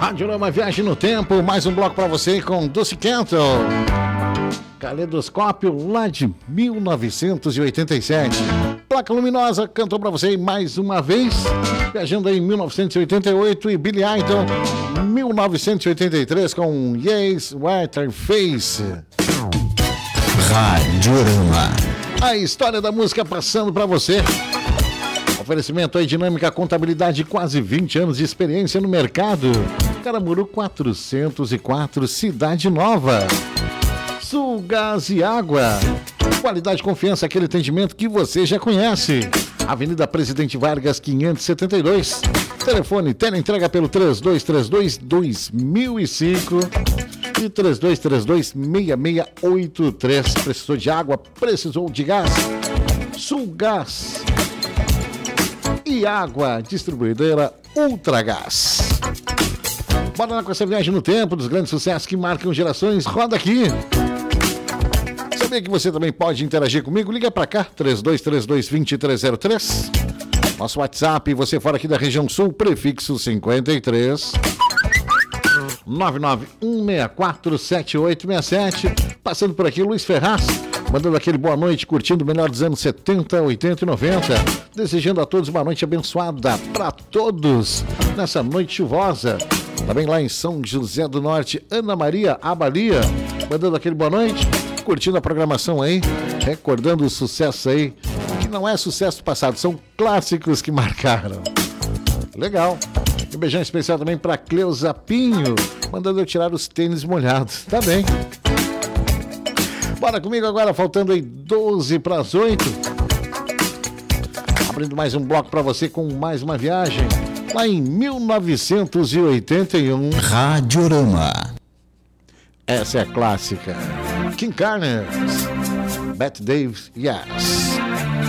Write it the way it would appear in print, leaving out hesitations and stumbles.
Radiorama Viagem no Tempo, mais um bloco para você com Dulce Canto. Caleidoscópio lá de 1987. Placa Luminosa cantou para você mais uma vez. Viajando aí em 1988 e Billy Idol 1983 com Yes, White Face. Radiorama. A história da música passando para você. Oferecimento aí, Dinâmica Contabilidade, quase 20 anos de experiência no mercado. Caramuru 404, Cidade Nova. Sul Gás e Água. Qualidade e confiança, aquele atendimento que você já conhece. Avenida Presidente Vargas, 572. Telefone, teleentrega pelo 3232-2005 e 3232-6683. Precisou de água, precisou de gás? Sul Gás e Água, distribuidora Ultragás. Bora lá com essa viagem no tempo dos grandes sucessos que marcam gerações. Roda aqui. Sabia que você também pode interagir comigo? Liga pra cá, 3232-2303. Nosso WhatsApp, você fora aqui da região sul, prefixo 53 991647867. Passando por aqui, Luiz Ferraz, mandando aquele boa noite, curtindo o melhor dos anos 70, 80 e 90. Desejando a todos uma noite abençoada para todos nessa noite chuvosa. Também lá em São José do Norte, Ana Maria Abalia, mandando aquele boa noite, curtindo a programação aí, recordando o sucesso aí, que não é sucesso do passado, são clássicos que marcaram. Legal. Um beijão especial também para Cleusa Pinho, mandando eu tirar os tênis molhados. Tá bem. Bora comigo agora, faltando aí 12 para as 8. Abrindo mais um bloco para você com mais uma viagem. Lá em 1981. Radiorama. Essa é a clássica. King Carnes. Bette Davis, Yes.